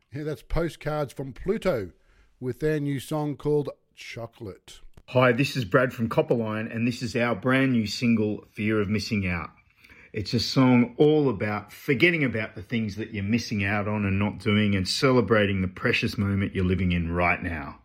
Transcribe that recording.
Yeah, that's Postcards from Pluto with their new song called Chocolate. Hi, this is Brad from Copperline, and this is our brand new single, Fear of Missing Out. It's a song all about forgetting about the things that you're missing out on and not doing and celebrating the precious moment you're living in right now.